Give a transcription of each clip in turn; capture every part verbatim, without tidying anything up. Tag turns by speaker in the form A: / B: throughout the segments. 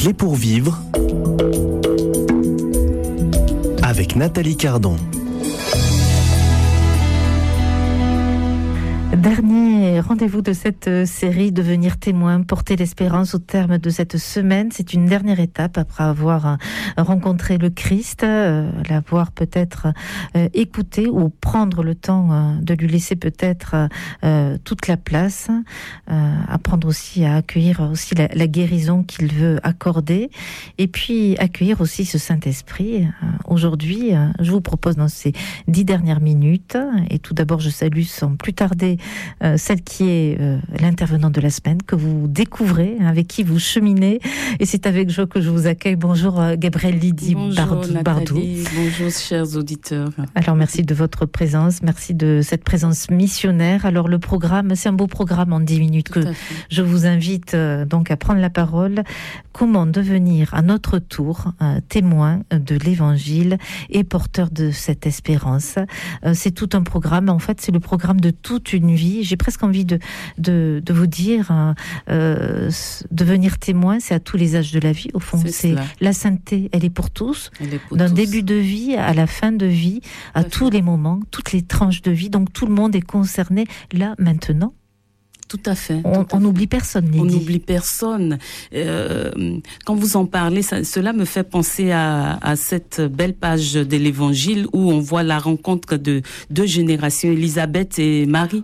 A: clés pour vivre avec Nathalie Cardon.
B: Dernier rendez-vous de cette série, devenir témoin, porter l'espérance au terme de cette semaine. C'est une dernière étape après avoir rencontré le Christ, euh, l'avoir peut-être euh, écouté ou prendre le temps euh, de lui laisser peut-être euh, toute la place, euh, apprendre aussi à accueillir aussi la, la guérison qu'il veut accorder et puis accueillir aussi ce Saint-Esprit. Euh, aujourd'hui, euh, je vous propose dans ces dix dernières minutes, et tout d'abord je salue sans plus tarder Euh, celle qui est euh, l'intervenante de la semaine, que vous découvrez, avec qui vous cheminez. Et c'est avec joie que je vous accueille. Bonjour euh, Gabrielle Lydie Bardou. Bardou.
C: Bonjour chers auditeurs.
B: Alors merci de votre présence, merci de cette présence missionnaire. Alors le programme, c'est un beau programme en dix minutes que je vous invite euh, donc à prendre la parole. Comment devenir à notre tour euh, témoin de l'Évangile et porteur de cette espérance. Euh, c'est tout un programme, en fait c'est le programme de toute une vie. J'ai presque envie de, de, de vous dire, euh, devenir témoin, c'est à tous les âges de la vie. Au fond, c'est, c'est la sainteté, elle est pour tous, est pour d'un tous. Début de vie à la fin de vie, à Tout tous fait. Les moments, toutes les tranches de vie. Donc tout le monde est concerné là, maintenant.
C: Tout à fait.
B: On n'oublie personne, Lydie.
C: On n'oublie personne. Euh, quand vous en parlez, ça, cela me fait penser à, à cette belle page de l'Évangile où on voit la rencontre de deux générations, Élisabeth et Marie.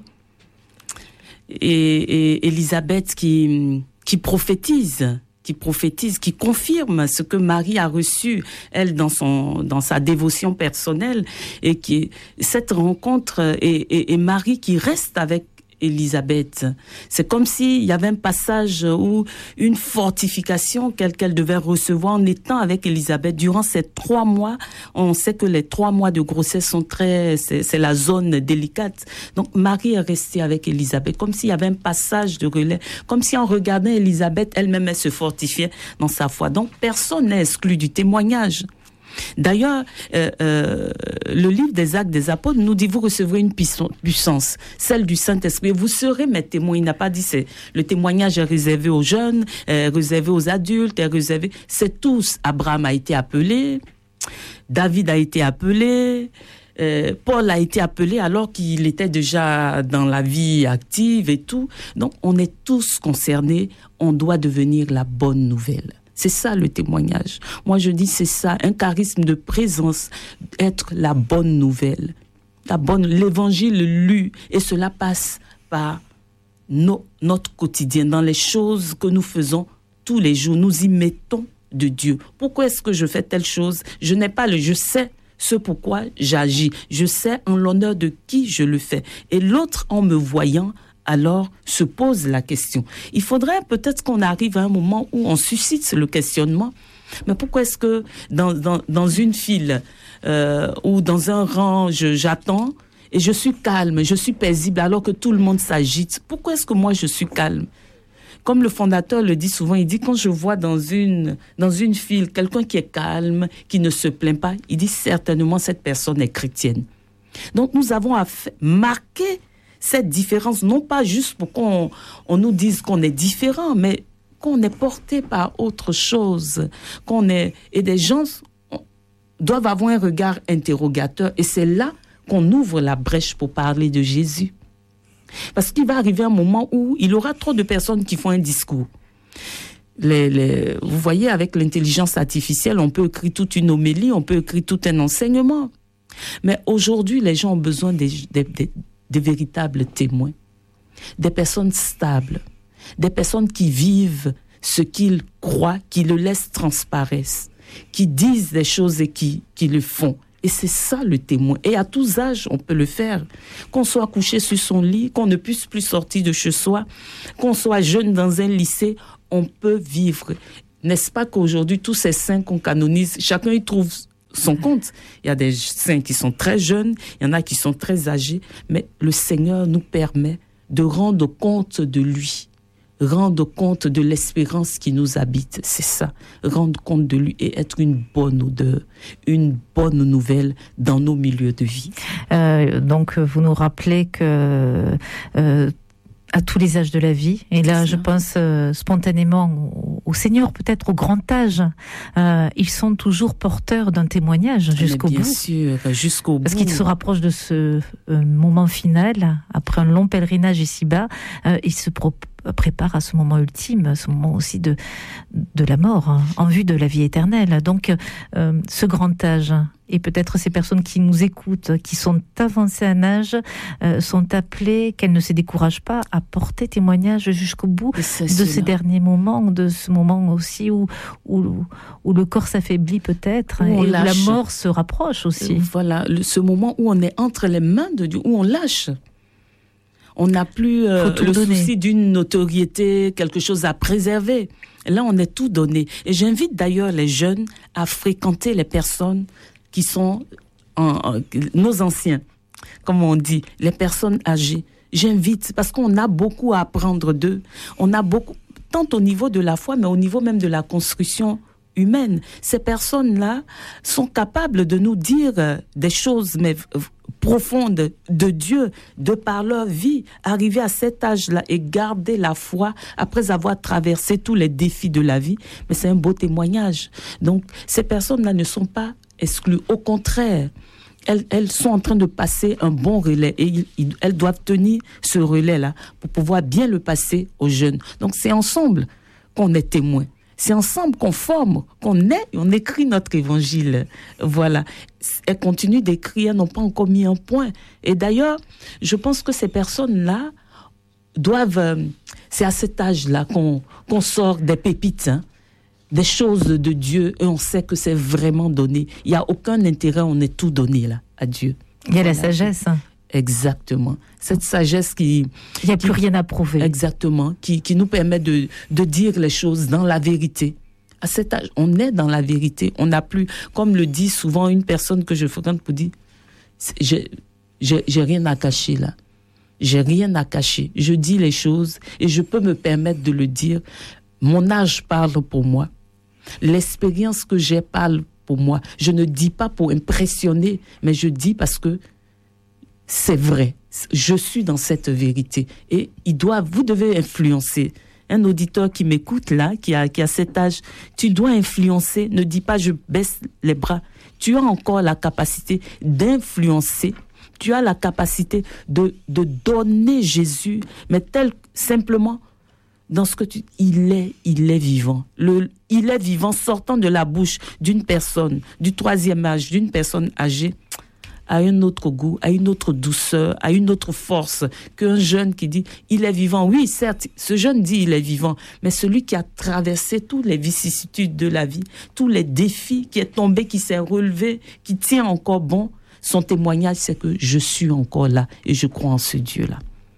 C: Et, et Élisabeth qui, qui prophétise, qui prophétise, qui confirme ce que Marie a reçu, elle, dans son, dans sa dévotion personnelle, et qui, cette rencontre, et, et, et Marie qui reste avec Élisabeth. C'est comme s'il y avait un passage ou une fortification qu'elle, qu'elle devait recevoir en étant avec Élisabeth. Durant ces trois mois, on sait que les trois mois de grossesse sont très, c'est, c'est la zone délicate. Donc, Marie est restée avec Élisabeth, comme s'il y avait un passage de relais, comme si en regardant Élisabeth, elle-même, elle se fortifiait dans sa foi. Donc, personne n'est exclu du témoignage. D'ailleurs, euh, euh, le livre des Actes des Apôtres nous dit, vous recevrez une puissance, celle du Saint-Esprit, vous serez mes témoins. Il n'a pas dit, c'est le témoignage est réservé aux jeunes, est réservé aux adultes, est réservé, c'est tous. Abraham a été appelé, David a été appelé, euh, Paul a été appelé alors qu'il était déjà dans la vie active et tout. Donc, on est tous concernés, on doit devenir la bonne nouvelle. C'est ça le témoignage. Moi, je dis c'est ça, un charisme de présence, être la bonne nouvelle, la bonne, l'évangile lu, et cela passe par nos, notre quotidien, dans les choses que nous faisons tous les jours. Nous y mettons de Dieu. Pourquoi est-ce que je fais telle chose? Je n'ai pas le, je sais ce pourquoi j'agis. Je sais en l'honneur de qui je le fais. Et l'autre, en me voyant, alors se pose la question. Il faudrait peut-être qu'on arrive à un moment où on suscite le questionnement. Mais pourquoi est-ce que dans, dans, dans une file euh, ou dans un rang, je, j'attends et je suis calme, je suis paisible alors que tout le monde s'agite? Pourquoi est-ce que moi je suis calme? Comme le fondateur le dit souvent, il dit quand je vois dans une, dans une file quelqu'un qui est calme, qui ne se plaint pas, il dit certainement cette personne est chrétienne. Donc nous avons à f- marquer cette différence, non pas juste pour qu'on on nous dise qu'on est différent, mais qu'on est porté par autre chose, qu'on est, et des gens doivent avoir un regard interrogateur, et c'est là qu'on ouvre la brèche pour parler de Jésus. Parce qu'il va arriver un moment où il y aura trop de personnes qui font un discours. Les, les, vous voyez, avec l'intelligence artificielle, on peut écrire toute une homélie, on peut écrire tout un enseignement. Mais aujourd'hui, les gens ont besoin des, des, des des véritables témoins, des personnes stables, des personnes qui vivent ce qu'ils croient, qui le laissent transparaître, qui disent des choses et qui, qui le font. Et c'est ça le témoin. Et à tous âges, on peut le faire. Qu'on soit couché sur son lit, qu'on ne puisse plus sortir de chez soi, qu'on soit jeune dans un lycée, on peut vivre. N'est-ce pas qu'aujourd'hui, tous ces saints qu'on canonise, chacun y trouve son compte. Il y a des saints qui sont très jeunes, il y en a qui sont très âgés, mais le Seigneur nous permet de rendre compte de lui, rendre compte de l'espérance qui nous habite. C'est ça, rendre compte de lui et être une bonne odeur, une bonne nouvelle dans nos milieux de vie.
B: Euh, donc, vous nous rappelez que... Euh, à tous les âges de la vie. Et là, je pense euh, spontanément au, au Seigneur, peut-être au grand âge. Euh, ils sont toujours porteurs d'un témoignage jusqu'au
C: bien
B: bout.
C: Bien sûr, jusqu'au bout.
B: Parce qu'ils se rapprochent de ce euh, moment final, après un long pèlerinage ici-bas, euh, ils se pro- préparent à ce moment ultime, ce moment aussi de, de la mort, hein, en vue de la vie éternelle. Donc, euh, ce grand âge, et peut-être ces personnes qui nous écoutent, qui sont avancées en âge, euh, sont appelées, qu'elles ne se découragent pas, à porter témoignage jusqu'au bout de cela. Ces derniers moments, de ce moment aussi où, où, où le corps s'affaiblit peut-être, et où la mort se rapproche aussi.
C: Voilà, le, ce moment où on est entre les mains de Dieu, où on lâche. On n'a plus euh, le donner. souci d'une notoriété, quelque chose à préserver. Là, on est tout donné. Et j'invite d'ailleurs les jeunes à fréquenter les personnes qui sont en, en, nos anciens, comme on dit, les personnes âgées. J'invite, parce qu'on a beaucoup à apprendre d'eux. On a beaucoup, tant au niveau de la foi, mais au niveau même de la construction humaine. Ces personnes-là sont capables de nous dire des choses mais profondes de Dieu, de par leur vie, arriver à cet âge-là et garder la foi après avoir traversé tous les défis de la vie. Mais c'est un beau témoignage. Donc, ces personnes-là ne sont pas exclues. Au contraire, elles, elles sont en train de passer un bon relais et ils, ils, elles doivent tenir ce relais-là pour pouvoir bien le passer aux jeunes. Donc, c'est ensemble qu'on est témoin. C'est ensemble qu'on forme, qu'on est, on écrit notre évangile. Voilà. Elles continuent d'écrire, elles n'ont pas encore mis un point. Et d'ailleurs, je pense que ces personnes-là doivent... Euh, c'est à cet âge-là qu'on, qu'on sort des pépites, hein, des choses de Dieu, et on sait que c'est vraiment donné. Il n'y a aucun intérêt, on est tout donné là, à Dieu.
B: Il y a
C: voilà.
B: La sagesse.
C: Exactement. Cette sagesse qui...
B: Il n'y a plus rien à prouver.
C: Exactement. Qui, qui nous permet de, de dire les choses dans la vérité. À cet âge, on est dans la vérité. On n'a plus, comme le dit souvent une personne que je fréquente pour dire, j'ai, j'ai, j'ai rien à cacher là. J'ai rien à cacher. Je dis les choses et je peux me permettre de le dire. Mon âge parle pour moi. L'expérience que j'ai parle pour moi. Je ne dis pas pour impressionner, mais je dis parce que c'est vrai. Je suis dans cette vérité. Et il doit, vous devez influencer. Un auditeur qui m'écoute là, qui a, qui a cet âge, tu dois influencer. Ne dis pas je baisse les bras. Tu as encore la capacité d'influencer. Tu as la capacité de, de donner Jésus, mais tel simplement dans ce que tu... Il est, il est vivant. Le, il est vivant sortant de la bouche d'une personne, du troisième âge, d'une personne âgée, à un autre goût, à une autre douceur, à une autre force qu'un jeune qui dit « il est vivant ». Oui, certes, ce jeune dit « il est vivant », mais celui qui a traversé toutes les vicissitudes de la vie, tous les défis, qui est tombé, qui s'est relevé, qui tient encore bon, son témoignage, c'est que je suis encore là et je crois en ce Dieu-là.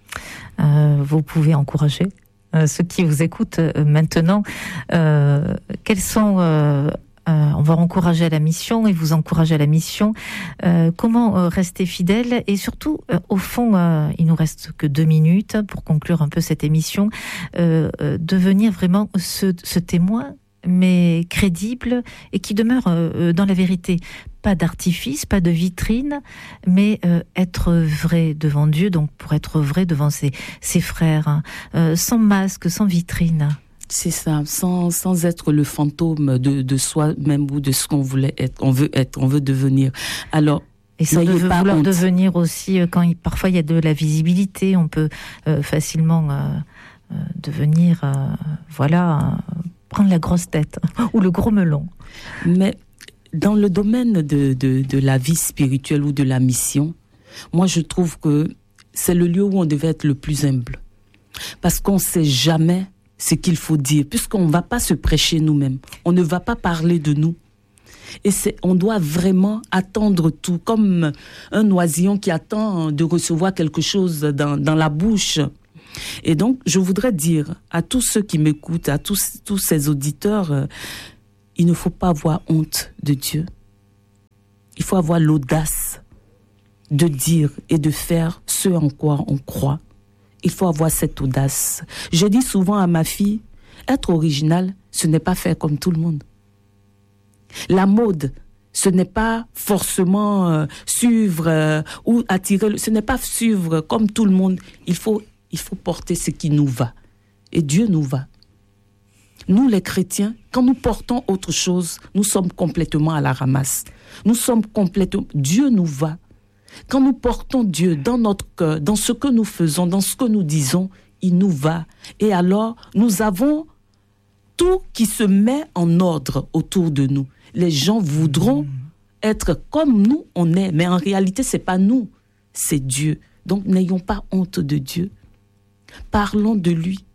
B: Euh, vous pouvez encourager euh, ceux qui vous écoutent euh, maintenant. Euh, quels sont... Euh Euh, on va encourager à la mission et vous encourager à la mission. Euh, comment euh, rester fidèle et surtout, euh, au fond, euh, il nous reste que deux minutes pour conclure un peu cette émission, euh, euh, devenir vraiment ce, ce témoin, mais crédible et qui demeure euh, dans la vérité. Pas d'artifice, pas de vitrine, mais euh, être vrai devant Dieu, donc pour être vrai devant ses, ses frères, hein, euh, sans masque, sans vitrine.
C: C'est ça, sans, sans être le fantôme de, de soi-même ou de ce qu'on voulait être, on veut être, on veut devenir. Alors,
B: et sans de vouloir honte. Devenir aussi, quand il, parfois il y a de la visibilité, on peut euh, facilement euh, euh, devenir, euh, voilà, euh, prendre la grosse tête ou le gros melon.
C: Mais dans le domaine de, de, de la vie spirituelle ou de la mission, moi je trouve que c'est le lieu où on devait être le plus humble. Parce qu'on ne sait jamais ce qu'il faut dire, puisqu'on ne va pas se prêcher nous-mêmes. On ne va pas parler de nous. Et c'est, on doit vraiment attendre tout, comme un oisillon qui attend de recevoir quelque chose dans, dans la bouche. Et donc, je voudrais dire à tous ceux qui m'écoutent, à tous, tous ces auditeurs, euh, il ne faut pas avoir honte de Dieu. Il faut avoir l'audace de dire et de faire ce en quoi on croit. Il faut avoir cette audace. Je dis souvent à ma fille, être original, ce n'est pas faire comme tout le monde. La mode, ce n'est pas forcément euh, suivre euh, ou attirer, ce n'est pas suivre comme tout le monde. Il faut, il faut porter ce qui nous va. Et Dieu nous va. Nous, les chrétiens, quand nous portons autre chose, nous sommes complètement à la ramasse. Nous sommes complètement... Dieu nous va. Quand nous portons Dieu dans notre cœur, dans ce que nous faisons, dans ce que nous disons, il nous va. Et alors, nous avons tout qui se met en ordre autour de nous. Les gens voudront être comme nous, on est. Mais en réalité, ce n'est pas nous, c'est Dieu. Donc, n'ayons pas honte de Dieu. Parlons de lui.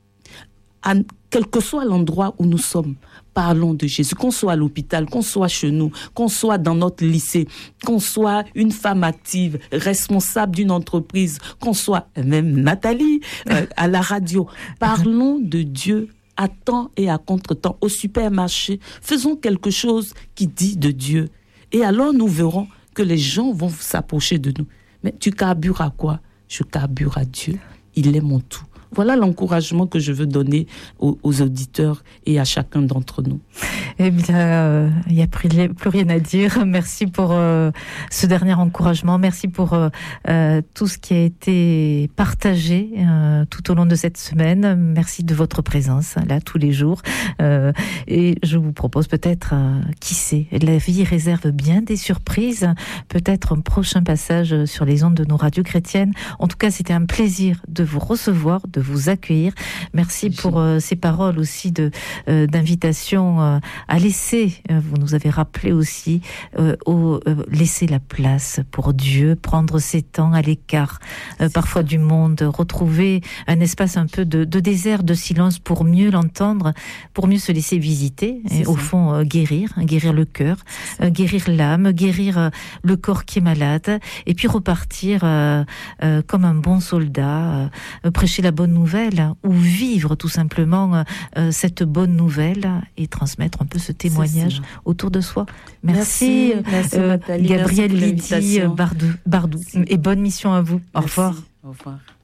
C: À, quel que soit l'endroit où nous sommes, parlons de Jésus. Qu'on soit à l'hôpital, qu'on soit chez nous, qu'on soit dans notre lycée, qu'on soit une femme active, responsable d'une entreprise, qu'on soit même Nathalie euh, à la radio. Parlons de Dieu à temps et à contre-temps. Au supermarché, faisons quelque chose qui dit de Dieu. Et alors nous verrons que les gens vont s'approcher de nous. Mais tu carbures à quoi? Je carbure à Dieu. Il est mon tout. Voilà l'encouragement que je veux donner aux, aux auditeurs et à chacun d'entre nous.
B: Eh bien, euh, il n'y a plus, plus rien à dire. Merci pour euh, ce dernier encouragement. Merci pour euh, euh, tout ce qui a été partagé euh, tout au long de cette semaine. Merci de votre présence là tous les jours. Euh, et je vous propose peut-être, euh, qui sait, la vie réserve bien des surprises. Peut-être un prochain passage sur les ondes de nos radios chrétiennes. En tout cas, c'était un plaisir de vous recevoir, de vous accueillir. Merci pour euh, ces paroles aussi de euh, d'invitation euh, à laisser, euh, vous nous avez rappelé aussi, euh, au, euh, laisser la place pour Dieu, prendre ses temps à l'écart, euh, parfois du monde, retrouver un espace un peu de, de désert, de silence pour mieux l'entendre, pour mieux se laisser visiter, et au fond euh, guérir, guérir le cœur, euh, guérir l'âme, guérir euh, le corps qui est malade, et puis repartir euh, euh, comme un bon soldat, euh, prêcher la bonne nouvelle, ou vivre tout simplement euh, cette bonne nouvelle et transmettre un peu ce témoignage autour de soi. Merci,
C: merci, merci
B: euh,
C: Nathalie,
B: Gabrielle
C: merci
B: Lydie Bardou, Bardou, et bonne mission à vous.
C: Merci.
B: Au revoir.
C: Au revoir.